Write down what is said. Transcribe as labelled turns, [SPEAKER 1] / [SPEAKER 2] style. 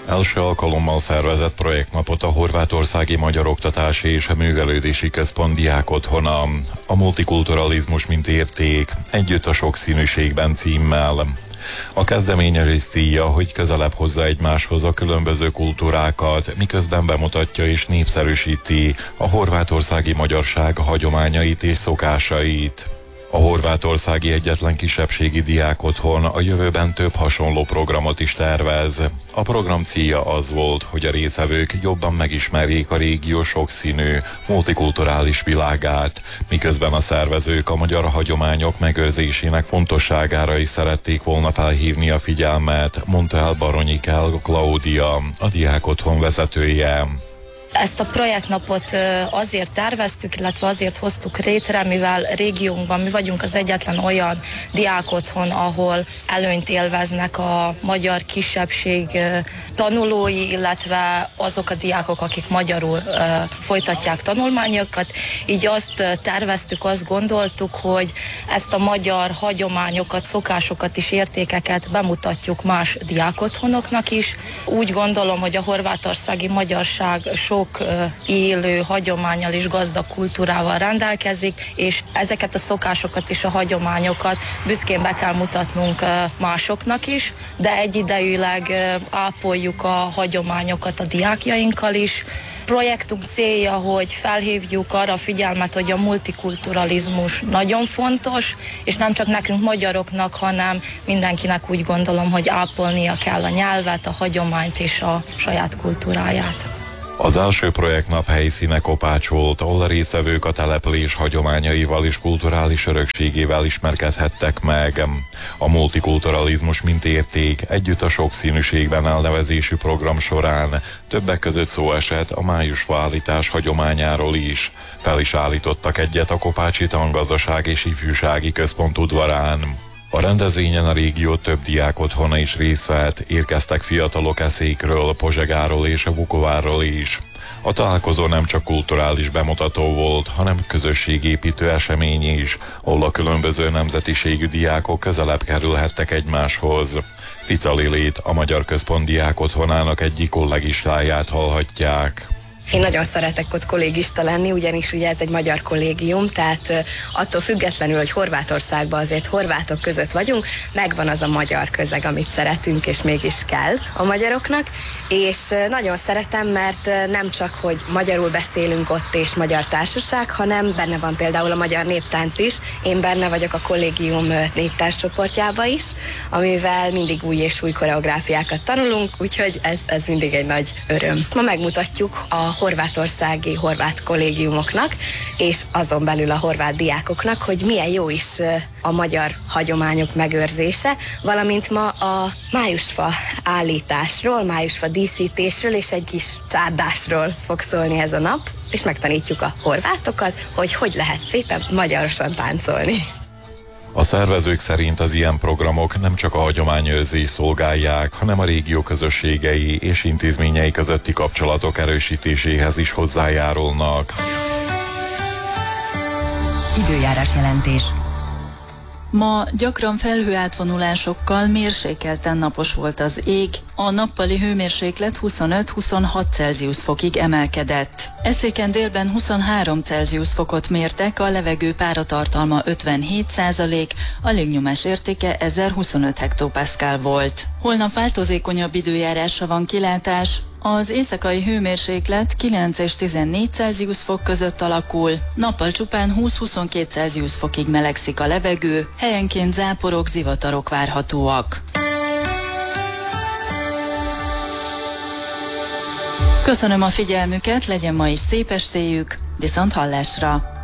[SPEAKER 1] Első alkalommal szervezett projektnapot a Horvátországi Magyar Oktatási és Művelődési Központ diákotthona, a multikulturalizmus mint érték, együtt a sokszínűségben címmel. A kezdeményezés célja, hogy közelebb hozza egymáshoz a különböző kultúrákat, miközben bemutatja és népszerűsíti a horvátországi magyarság hagyományait és szokásait. A horvátországi egyetlen kisebbségi diákotthon a jövőben több hasonló programot is tervez. A program célja az volt, hogy a résztvevők jobban megismerjék a régió sokszínű, multikulturális világát, miközben a szervezők a magyar hagyományok megőrzésének fontosságára is szerették volna felhívni a figyelmet, mondta el Baronyi Klaudia, a diákotthon vezetője.
[SPEAKER 2] Ezt a projektnapot azért terveztük, illetve azért hoztuk létre, mivel régiónkban mi vagyunk az egyetlen olyan diákotthon, ahol előnyt élveznek a magyar kisebbség tanulói, illetve azok a diákok, akik magyarul folytatják tanulmányokat. Így azt terveztük, azt gondoltuk, hogy ezt a magyar hagyományokat, szokásokat és értékeket bemutatjuk más diákotthonoknak is. Úgy gondolom, hogy a horvátországi magyarság sok élő hagyománnyal és gazdag kultúrával rendelkezik, és ezeket a szokásokat és a hagyományokat büszkén be kell mutatnunk másoknak is, de egyidejűleg ápoljuk a hagyományokat a diákjainkkal is. Projektunk célja, hogy felhívjuk arra a figyelmet, hogy a multikulturalizmus nagyon fontos, és nem csak nekünk magyaroknak, hanem mindenkinek úgy gondolom, hogy ápolnia kell a nyelvet, a hagyományt és a saját kultúráját.
[SPEAKER 1] Az első projektnap helyszíne Kopács volt, ahol a résztvevők a település hagyományaival és kulturális örökségével ismerkedhettek meg. A multikulturalizmus mint érték együtt a sokszínűségben elnevezésű program során többek között szó esett a májusfa állítás hagyományáról is. Fel is állítottak egyet a Kopácsi Tangazdaság és Ifjúsági Központ udvarán. A rendezvényen a régió több diákotthona is részt vett, érkeztek fiatalok Eszékről, Pozsegáról és a Vukovárról is. A találkozó nem csak kulturális bemutató volt, hanem közösségépítő esemény is, ahol a különböző nemzetiségű diákok közelebb kerülhettek egymáshoz. Fica Lilét, a Magyar Központ diákotthonának egyik kollégistáját hallhatják.
[SPEAKER 3] Én nagyon szeretek ott kollégista lenni, ugyanis ugye ez egy magyar kollégium, tehát attól függetlenül, hogy Horvátországban azért horvátok között vagyunk, megvan az a magyar közeg, amit szeretünk, és mégis kell a magyaroknak, és nagyon szeretem, mert nem csak, hogy magyarul beszélünk ott és magyar társaság, hanem benne van például a magyar néptánc is. Én benne vagyok a kollégium néptáncsoportjába is, amivel mindig új és új koreográfiákat tanulunk, úgyhogy ez mindig egy nagy öröm. Ma megmutatjuk a horvátországi horvát kollégiumoknak, és azon belül a horvát diákoknak, hogy milyen jó is a magyar hagyományok megőrzése, valamint ma a májusfa állításról, májusfa díszítésről és egy kis csárdásról fog szólni ez a nap, és megtanítjuk a horvátokat, hogy lehet szépen magyarosan táncolni.
[SPEAKER 1] A szervezők szerint az ilyen programok nem csak a hagyományőrzést szolgálják, hanem a régió közösségei és intézményei közötti kapcsolatok erősítéséhez is hozzájárulnak.
[SPEAKER 4] Időjárás jelentés.
[SPEAKER 5] Ma gyakran felhőátvonulásokkal mérsékelten napos volt az ég, a nappali hőmérséklet 25-26 Celsius fokig emelkedett. Eszéken délben 23 Celsius fokot mértek, a levegő páratartalma 57%, a légnyomás értéke 1025 hektopaszkál volt. Holnap változékonyabb időjárásra van kilátás, az éjszakai hőmérséklet 9 és 14 Celsius fok között alakul, nappal csupán 20-22 Celsius fokig melegszik a levegő, helyenként záporok, zivatarok várhatóak. Köszönöm a figyelmüket, legyen ma is szép estéjük, viszont hallásra!